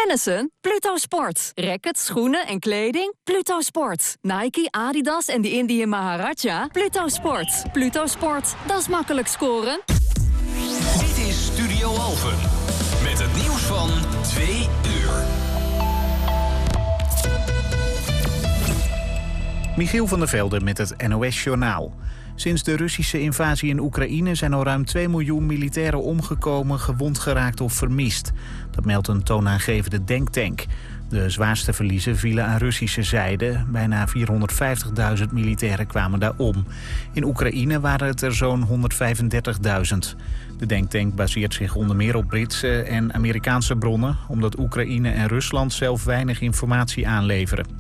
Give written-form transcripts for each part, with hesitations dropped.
Tennissen? Pluto Sport. Rackets, schoenen en kleding? Pluto Sport. Nike, Adidas en de Indian Maharaja? Pluto Sport. Pluto Sport, dat is makkelijk scoren. Dit is Studio Alphen. Met het nieuws van 2 uur. Michiel van der Velde met het NOS-journaal. Sinds de Russische invasie in Oekraïne zijn al ruim 2 miljoen militairen omgekomen, gewond geraakt of vermist. Dat meldt een toonaangevende denktank. De zwaarste verliezen vielen aan Russische zijde. Bijna 450.000 militairen kwamen daar om. In Oekraïne waren het er zo'n 135.000. De denktank baseert zich onder meer op Britse en Amerikaanse bronnen, omdat Oekraïne en Rusland zelf weinig informatie aanleveren.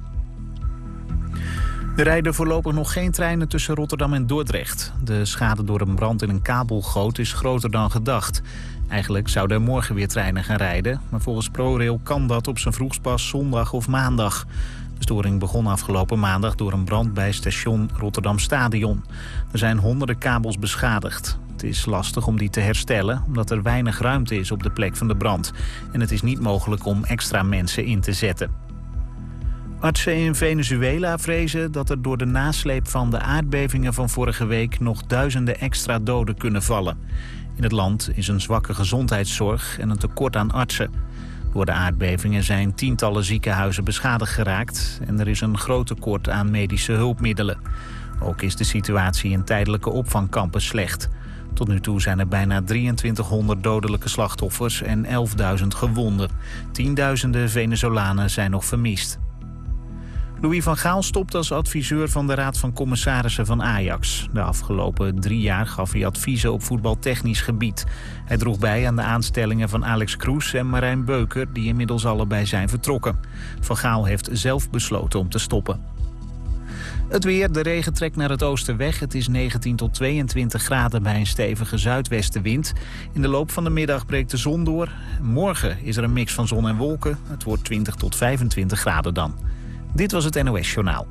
Er rijden voorlopig nog geen treinen tussen Rotterdam en Dordrecht. De schade door een brand in een kabelgoot is groter dan gedacht. Eigenlijk zouden er morgen weer treinen gaan rijden, maar volgens ProRail kan dat op zijn vroegst pas zondag of maandag. De storing begon afgelopen maandag door een brand bij station Rotterdam Stadion. Er zijn honderden kabels beschadigd. Het is lastig om die te herstellen, omdat er weinig ruimte is op de plek van de brand. En het is niet mogelijk om extra mensen in te zetten. Artsen in Venezuela vrezen dat er door de nasleep van de aardbevingen van vorige week nog duizenden extra doden kunnen vallen. In het land is een zwakke gezondheidszorg en een tekort aan artsen. Door de aardbevingen zijn tientallen ziekenhuizen beschadigd geraakt en er is een groot tekort aan medische hulpmiddelen. Ook is de situatie in tijdelijke opvangkampen slecht. Tot nu toe zijn er bijna 2300 dodelijke slachtoffers en 11.000 gewonden. Tienduizenden Venezolanen zijn nog vermist. Louis van Gaal stopt als adviseur van de Raad van Commissarissen van Ajax. De afgelopen 3 jaar gaf hij adviezen op voetbaltechnisch gebied. Hij droeg bij aan de aanstellingen van Alex Kroes en Marijn Beuker, die inmiddels allebei zijn vertrokken. Van Gaal heeft zelf besloten om te stoppen. Het weer, de regen trekt naar het oosten weg. Het is 19 tot 22 graden bij een stevige zuidwestenwind. In de loop van de middag breekt de zon door. Morgen is er een mix van zon en wolken. Het wordt 20 tot 25 graden dan. Dit was het NOS Journaal.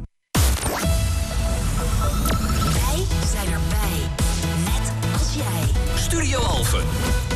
Wij zijn erbij. Net als jij. Studio Alphen.